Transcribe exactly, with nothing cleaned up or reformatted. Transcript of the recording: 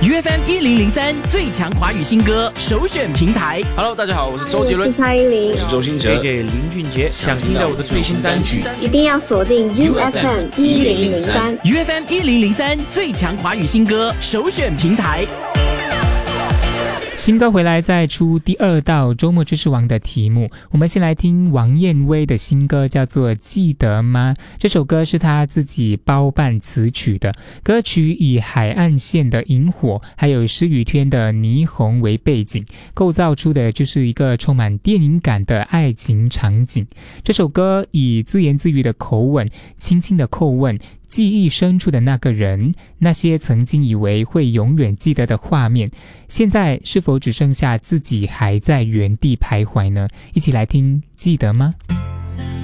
U F M 一零零三最强华语新歌首选平台。 Hello， 大家好，我是周杰伦， 我是蔡依林， 我是周兴哲， 姐姐林俊杰。想听到我的最新单曲， 一定要锁定 U F M 一零零三 U F M 一零零三最强华语新歌首选平台。 新歌回来再出第二道周末知识王的题目，我们先来听王燕威的新歌，叫做《记得吗》。这首歌是他自己包办词曲的，歌曲以海岸线的萤火还有湿雨天的霓虹为背景，构造出的就是一个充满电影感的爱情场景。这首歌以自言自语的口吻轻轻的叩问记忆深处的那个人，那些曾经以为会永远记得的画面，现在是否只剩下自己还在原地徘徊呢？一起来听，记得吗？